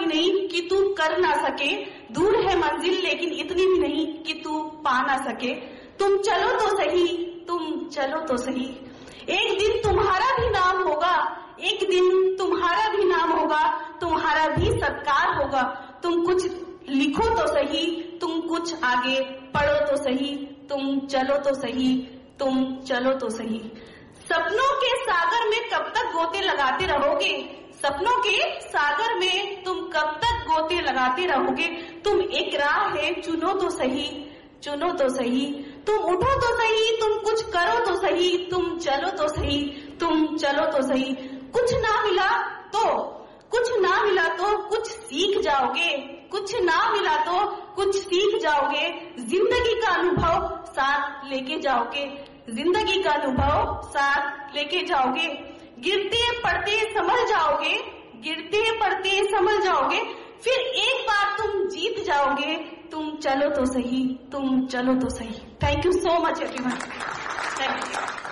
नहीं कि तू कर ना सके, दूर है मंजिल लेकिन इतनी भी नहीं कि तू पा ना सके। तुम चलो तो सही, तुम चलो तो सही, एक दिन तुम्हारा भी नाम होगा, एक दिन तुम्हारा भी नाम होगा, तुम्हारा भी सत्कार होगा। तुम कुछ लिखो तो सही, तुम कुछ आगे पढ़ो तो सही, तुम चलो तो सही, तुम चलो तो सही। सपनों के सागर में कब तक गोते लगाते रहोगे, सपनों के सागर में तुम कब तक गोते लगाते रहोगे। तुम एक राह है चुनो तो सही, चुनो तो सही, तुम उठो तो सही, तुम कुछ करो तो सही, तुम चलो तो सही, तुम चलो तो सही। कुछ ना मिला तो, कुछ ना मिला तो कुछ सीख जाओगे, कुछ ना मिला तो कुछ सीख जाओगे। जिंदगी का अनुभव साथ लेके जाओगे, जिंदगी का अनुभव साथ लेके जाओगे। गिरते पड़ते संभल जाओगे, गिरते पड़ते संभल जाओगे, फिर एक बार तुम जीत जाओगे। तुम चलो तो सही, तुम चलो तो सही। Thank you so much everyone. Thank you.